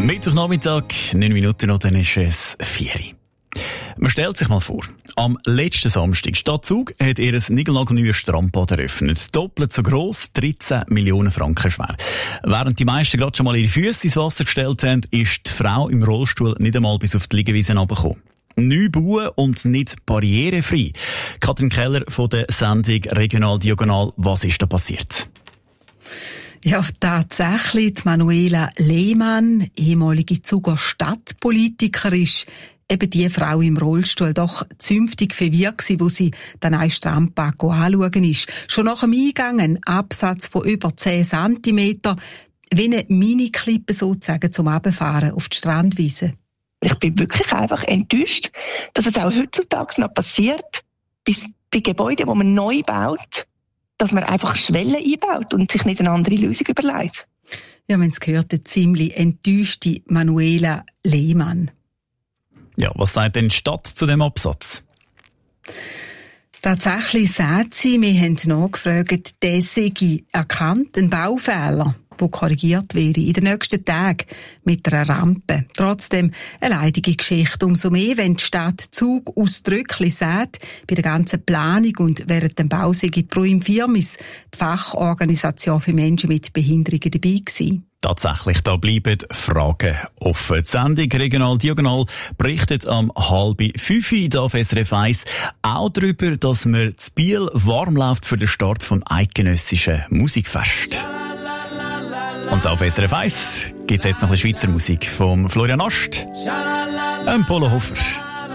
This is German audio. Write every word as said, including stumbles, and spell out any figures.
Mittwochnachmittag, neun Minuten und dann ist es vier. Man stellt sich mal vor, am letzten Samstag, Stadt Zug hat ihr ein niegelnagelneues Strandbad eröffnet. Doppelt so gross, dreizehn Millionen Franken schwer. Während die meisten gerade schon mal ihre Füße ins Wasser gestellt haben, ist die Frau im Rollstuhl nicht einmal bis auf die Liegewiese runtergekommen. Neu bauen und nicht barrierefrei. Katrin Keller von der Sendung Regional Diagonal. Was ist da passiert? Ja, tatsächlich. Die Manuela Lehmann, ehemalige Zuger Stadtpolitiker, ist eben die Frau im Rollstuhl doch zünftig verwirrt gewesen, wo sie den neuen Strandbad anschauen ist. Schon nach dem Eingang ein Absatz von über zehn Zentimeter, wie eine Mini-Klippe sozusagen zum Runterfahren auf die Strandwiese. Ich bin wirklich einfach enttäuscht, dass es auch heutzutage noch passiert, bis bei Gebäuden, die man neu baut, dass man einfach Schwellen einbaut und sich nicht eine andere Lösung überlegt. Ja, man gehört, eine ziemlich enttäuschte Manuela Lehmann. Ja, was sagt denn die Stadt zu dem Absatz? Tatsächlich sagt sie, wir haben nachgefragt, der sei erkannt, ein Baufehler, der korrigiert wäre in den nächsten Tagen mit einer Rampe. Trotzdem eine leidige Geschichte. Umso mehr, wenn die Stadt Zug ausdrücklich sagt, bei der ganzen Planung und während dem Bau sei Pro Infirmis die Fachorganisation für Menschen mit Behinderungen dabei gewesen. Tatsächlich, da bleiben Fragen offen. Die Sendung Regional Diagonal berichtet am halb fünf hier auf S R F eins auch darüber, dass man zu Biel warm läuft für den Start vom eidgenössischen Musikfest. Und auf S R F eins gibt es jetzt noch ein bisschen Schweizer Musik vom Florian Ast, ähm Polo Hofer.